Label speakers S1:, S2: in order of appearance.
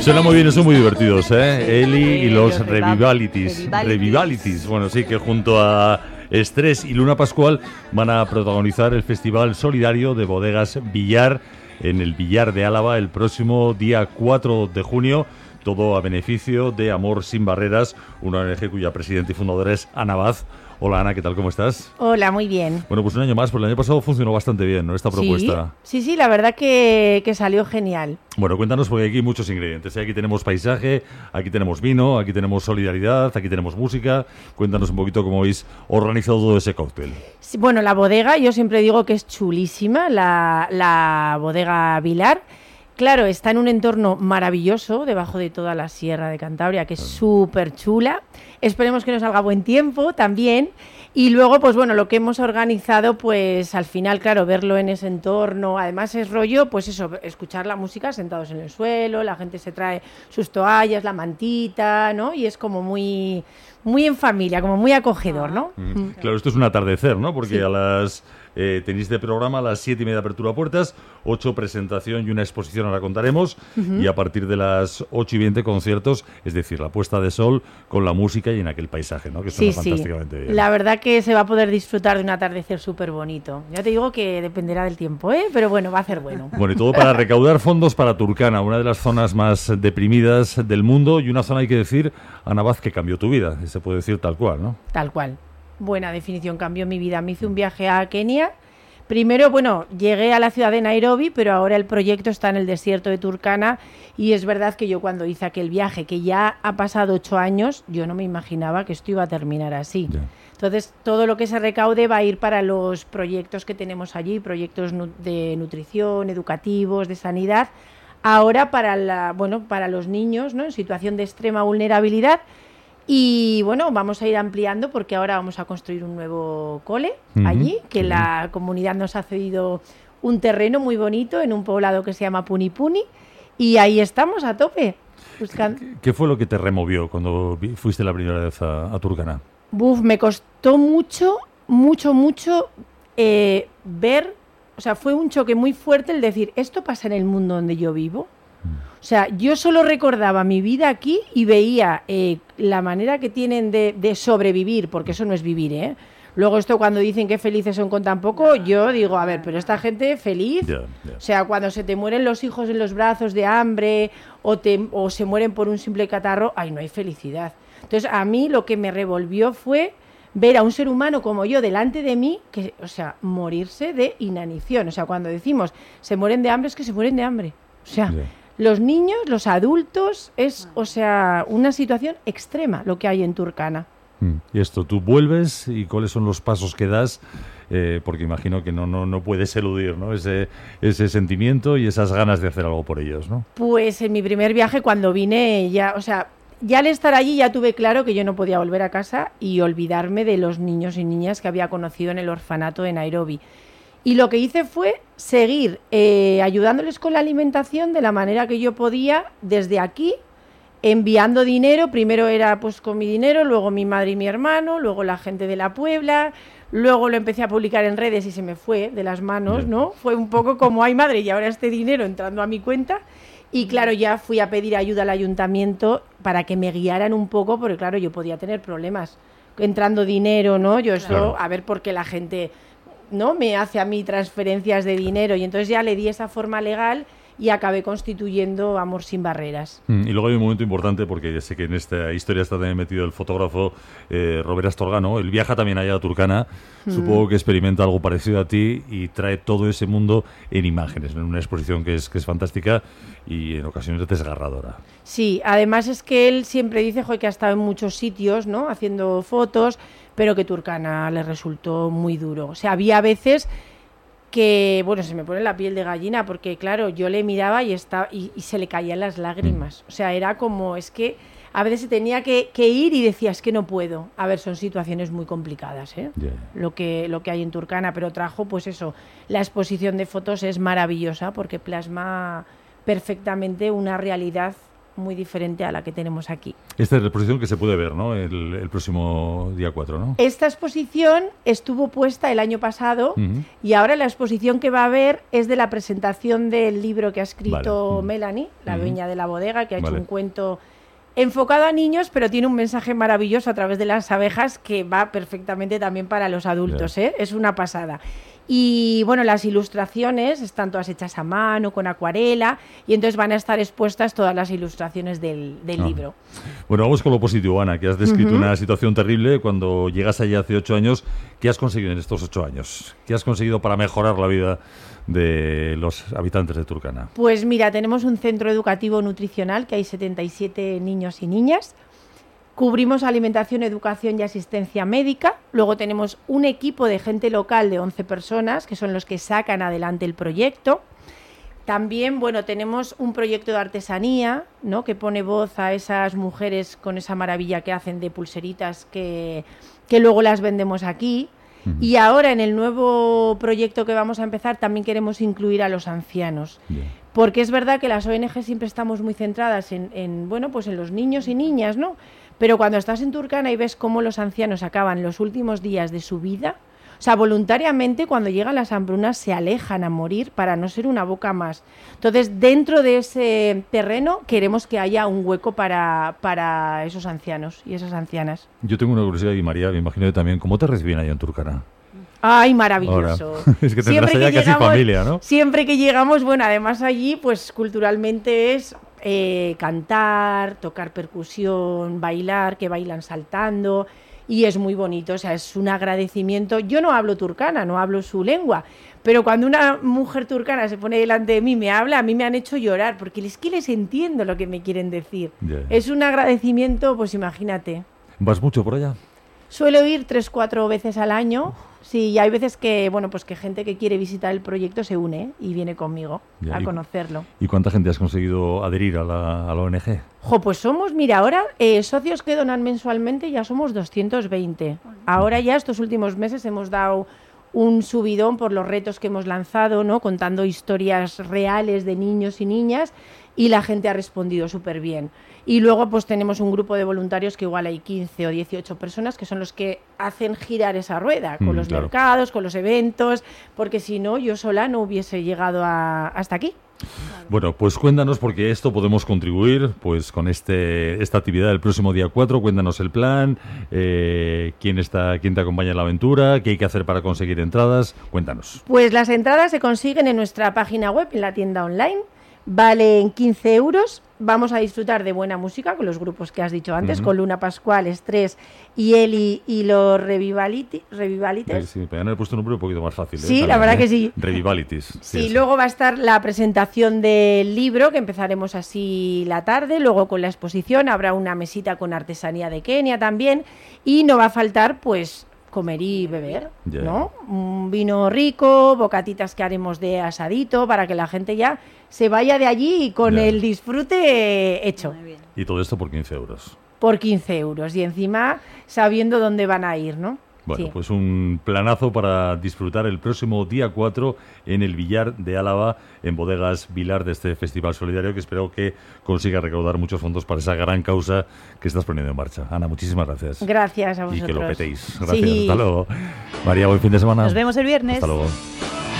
S1: Suena muy bien, son muy divertidos, ¿eh? Eli y los Revivalities. Bueno, sí, que junto a Estrés y Luna Pascual van a protagonizar el Festival Solidario de Bodegas Villar en el Villar de Álava el próximo día 4 de junio. Todo a beneficio de Amor Sin Barreras, una ONG cuya presidenta y fundadora es Ana Vaz. Hola Ana, ¿qué tal? ¿Cómo estás?
S2: Hola, muy bien.
S1: Bueno, pues un año más, porque el año pasado funcionó bastante bien, ¿no? Esta propuesta.
S2: Sí, la verdad que salió genial.
S1: Bueno, cuéntanos, porque aquí hay muchos ingredientes. Aquí tenemos paisaje, aquí tenemos vino, aquí tenemos solidaridad, aquí tenemos música. Cuéntanos un poquito cómo habéis organizado todo ese cóctel.
S2: Sí, bueno, la bodega, yo siempre digo que es chulísima, la bodega Vilar. Claro, está en un entorno maravilloso, debajo de toda la Sierra de Cantabria, que es súper chula. Esperemos que nos salga buen tiempo también. Y luego, pues bueno, lo que hemos organizado, pues al final, claro, verlo en ese entorno. Además es rollo, pues eso, escuchar la música sentados en el suelo, la gente se trae sus toallas, la mantita, ¿no? Y es como muy en familia, como muy acogedor, ¿no?
S1: Claro, esto es un atardecer, ¿no? Porque
S2: sí.
S1: a las... tenéis de programa a las 7:30 apertura a puertas, 8 presentación y una exposición, ahora contaremos, y a partir de las 8:20 conciertos, es decir, la puesta de sol con la música y en aquel paisaje, ¿no? Que suena fantásticamente bien.
S2: La verdad que se va a poder disfrutar de un atardecer súper bonito. Ya te digo que dependerá del tiempo, ¿eh? Pero bueno, va a ser bueno.
S1: Bueno, y todo para recaudar fondos para Turkana, una de las zonas más deprimidas del mundo y una zona, hay que decir, Ana Vaz, que cambió tu vida, se puede decir tal cual, ¿no?
S2: Tal cual. Buena definición, cambió mi vida. Me hice un viaje a Kenia. Primero, bueno, llegué a la ciudad de Nairobi, pero ahora el proyecto está en el desierto de Turkana y es verdad que yo cuando hice aquel viaje, que ya ha pasado 8 años, yo no me imaginaba que esto iba a terminar así.
S1: Ya.
S2: Entonces, todo lo que se recaude va a ir para los proyectos que tenemos allí, proyectos de nutrición, educativos, de sanidad. Ahora para los niños, ¿no? En situación de extrema vulnerabilidad. Y bueno, vamos a ir ampliando porque ahora vamos a construir un nuevo cole allí, que la comunidad nos ha cedido un terreno muy bonito en un poblado que se llama Punipuni y ahí estamos a tope. Buscando.
S1: ¿Qué fue lo que te removió cuando fuiste la primera vez a Turkana?
S2: Me costó mucho ver, o sea, fue un choque muy fuerte el decir, ¿esto pasa en el mundo donde yo vivo? O sea, yo solo recordaba mi vida aquí y veía la manera que tienen de sobrevivir, porque eso no es vivir, ¿eh? Luego esto cuando dicen que felices son con tan poco, yo digo, a ver, pero esta gente feliz, o sea, cuando se te mueren los hijos en los brazos de hambre o se mueren por un simple catarro, ay, no hay felicidad. Entonces, a mí lo que me revolvió fue ver a un ser humano como yo delante de mí, que, o sea, morirse de inanición. O sea, cuando decimos se mueren de hambre, es que se mueren de hambre. O sea... Los niños, los adultos, es, o sea, una situación extrema lo que hay en Turkana.
S1: Y esto, tú vuelves y cuáles son los pasos que das, porque imagino que no puedes eludir, ¿no? Ese sentimiento y esas ganas de hacer algo por ellos, ¿no?
S2: Pues en mi primer viaje cuando vine ya, o sea, ya al estar allí ya tuve claro que yo no podía volver a casa y olvidarme de los niños y niñas que había conocido en el orfanato de Nairobi. Y lo que hice fue seguir ayudándoles con la alimentación de la manera que yo podía desde aquí, enviando dinero. Primero era pues con mi dinero, luego mi madre y mi hermano, luego la gente de la Puebla, luego lo empecé a publicar en redes y se me fue de las manos, ¿no? Fue un poco como, ay madre, y ahora este dinero entrando a mi cuenta. Y claro, ya fui a pedir ayuda al ayuntamiento para que me guiaran un poco, porque claro, yo podía tener problemas entrando dinero, ¿no? Yo eso, claro. A ver por qué la gente... ¿no? Me hace a mí transferencias de dinero y entonces ya le di esa forma legal y acabé constituyendo Amor Sin Barreras.
S1: Y luego hay un momento importante porque sé que en esta historia está también metido el fotógrafo Robert Astorga, ¿no? Él viaja también allá a Turkana, supongo que experimenta algo parecido a ti y trae todo ese mundo en imágenes, en una exposición que es fantástica y en ocasiones desgarradora.
S2: Sí, además es que él siempre dice que ha estado en muchos sitios, ¿no? Haciendo fotos, pero que Turkana le resultó muy duro. O sea, había veces que, bueno, se me pone la piel de gallina porque, claro, yo le miraba y se le caían las lágrimas. O sea, era como, es que a veces se tenía que ir y decía, es que no puedo. A ver, son situaciones muy complicadas, ¿eh?
S1: Yeah.
S2: Lo que hay en Turkana, pero trajo, pues eso, la exposición de fotos es maravillosa porque plasma perfectamente una realidad muy diferente a la que tenemos aquí.
S1: Esta es la exposición que se puede ver, ¿no? El próximo día 4, ¿no?
S2: Esta exposición estuvo puesta el año pasado y ahora la exposición que va a haber es de la presentación del libro que ha escrito Melanie, la dueña de la bodega, que ha hecho un cuento enfocado a niños, pero tiene un mensaje maravilloso a través de las abejas que va perfectamente también para los adultos, ¿eh? Es una pasada. Y bueno, las ilustraciones están todas hechas a mano, con acuarela, y entonces van a estar expuestas todas las ilustraciones del libro.
S1: Bueno, vamos con lo positivo, Ana, que has descrito una situación terrible cuando llegas allí hace 8 años. ¿Qué has conseguido en estos 8 años? ¿Qué has conseguido para mejorar la vida de los habitantes de Turkana?
S2: Pues mira, tenemos un centro educativo nutricional, que hay 77 niños y niñas. Cubrimos alimentación, educación y asistencia médica. Luego tenemos un equipo de gente local de 11 personas, que son los que sacan adelante el proyecto. También, bueno, tenemos un proyecto de artesanía, ¿no?, que pone voz a esas mujeres con esa maravilla que hacen de pulseritas que luego las vendemos aquí. Y ahora en el nuevo proyecto que vamos a empezar también queremos incluir a los ancianos. Porque es verdad que las ONG siempre estamos muy centradas en los niños y niñas, ¿no? Pero cuando estás en Turkana y ves cómo los ancianos acaban los últimos días de su vida, o sea, voluntariamente cuando llegan las hambrunas se alejan a morir para no ser una boca más. Entonces, dentro de ese terreno queremos que haya un hueco para esos ancianos y esas ancianas.
S1: Yo tengo una curiosidad, y María, me imagino que también, ¿cómo te reciben allá en Turkana?
S2: ¡Ay, maravilloso!
S1: Ahora. Es que tendrás allá casi familia, ¿no?
S2: Siempre que llegamos, bueno, además allí, pues culturalmente es cantar, tocar percusión, bailar, que bailan saltando, y es muy bonito, o sea, es un agradecimiento. Yo no hablo turkana, no hablo su lengua, pero cuando una mujer turkana se pone delante de mí y me habla, a mí me han hecho llorar, porque es que les entiendo lo que me quieren decir. Es un agradecimiento, pues imagínate.
S1: ¿Vas mucho por allá?
S2: Suelo ir 3-4 veces al año. Sí, y hay veces que, bueno, pues que gente que quiere visitar el proyecto se une y viene conmigo a conocerlo.
S1: ¿Y cuánta gente has conseguido adherir a la ONG?
S2: Pues somos, mira, ahora socios que donan mensualmente ya somos 220. Ahora ya estos últimos meses hemos dado un subidón por los retos que hemos lanzado, ¿no?, contando historias reales de niños y niñas, y la gente ha respondido súper bien. Y luego pues tenemos un grupo de voluntarios que igual hay 15 o 18 personas que son los que hacen girar esa rueda con los mercados, con los eventos, porque si no, yo sola no hubiese llegado hasta aquí.
S1: Bueno, pues cuéntanos, porque esto podemos contribuir pues con esta actividad del próximo día 4. Cuéntanos el plan, quién te acompaña en la aventura, qué hay que hacer para conseguir entradas. Cuéntanos.
S2: Pues las entradas se consiguen en nuestra página web, en la tienda online. Valen 15 euros. Vamos a disfrutar de buena música con los grupos que has dicho antes, con Luna Pascual, Estrés y Eli y los Revivalities.
S1: Sí, pero han puesto un nombre un poquito más fácil.
S2: Sí, la verdad que sí.
S1: Revivalities.
S2: Sí, luego va a estar la presentación del libro, que empezaremos así la tarde. Luego con la exposición habrá una mesita con artesanía de Kenia también. Y no va a faltar, pues, comer y beber, ¿no? Un vino rico, bocatitas que haremos de asadito, para que la gente ya se vaya de allí con el disfrute hecho.
S1: Y todo esto por 15 euros.
S2: Por 15 euros. Y encima sabiendo dónde van a ir, ¿no?
S1: Bueno, pues un planazo para disfrutar el próximo día 4 en el Villar de Álava, en Bodegas Vilar, de este festival solidario, que espero que consiga recaudar muchos fondos para esa gran causa que estás poniendo en marcha. Ana, muchísimas gracias.
S2: Gracias a vosotros.
S1: Y que lo petéis. Gracias. Sí. Hasta luego. María, buen fin de semana.
S3: Nos vemos el viernes.
S1: Hasta luego.